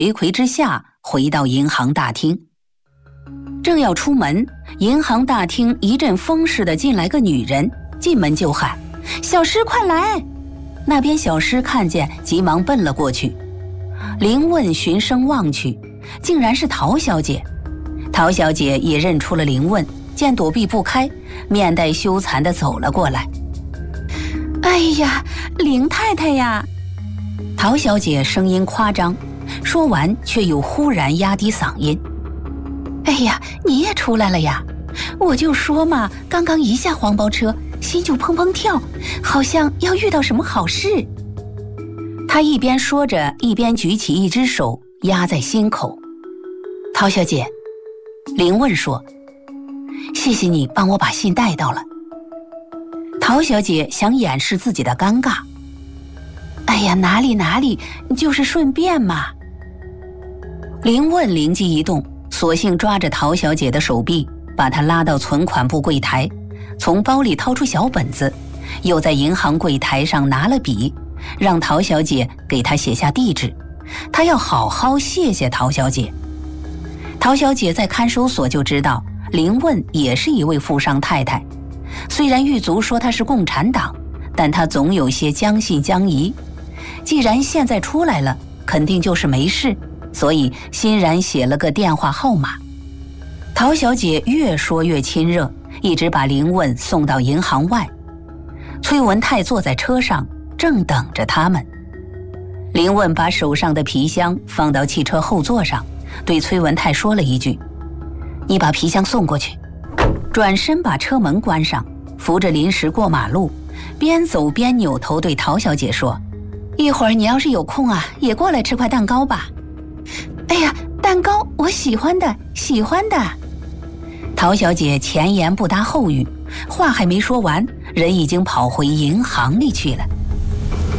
回馈之下回到银行大厅。正要出门，银行大厅一阵风似的进来个女人，进门就喊：“小诗快来！”那边小诗看见，急忙奔了过去。林问循声望去，竟然是陶小姐。陶小姐也认出了林问，见躲避不开，面带羞惭地走了过来。“哎呀，林太太呀！”陶小姐声音夸张，说完却又忽然压低嗓音：“哎呀，你也出来了呀！我就说嘛，刚刚一下黄包车，心就砰砰跳，好像要遇到什么好事。”她一边说着，一边举起一只手压在心口。“陶小姐。”林问说，“谢谢你帮我把信带到了。”陶小姐想掩饰自己的尴尬：“哎呀，哪里，就是顺便嘛。”林问灵机一动，索性抓着陶小姐的手臂，把她拉到存款部柜台，从包里掏出小本子，又在银行柜台上拿了笔，让陶小姐给他写下地址，他要好好谢谢陶小姐。陶小姐在看守所就知道林问也是一位富商太太，虽然狱卒说她是共产党，但她总有些将信将疑。既然现在出来了，肯定就是没事，所以欣然写了个电话号码。陶小姐越说越亲热，一直把林问送到银行外。崔文泰坐在车上，正等着他们。林问把手上的皮箱放到汽车后座上，对崔文泰说了一句：“你把皮箱送过去。”转身把车门关上，扶着临时过马路，边走边扭头对陶小姐说：“一会儿你要是有空啊，也过来吃块蛋糕吧。”“哎呀，蛋糕我喜欢的。”陶小姐前言不搭后语，话还没说完，人已经跑回银行里去了。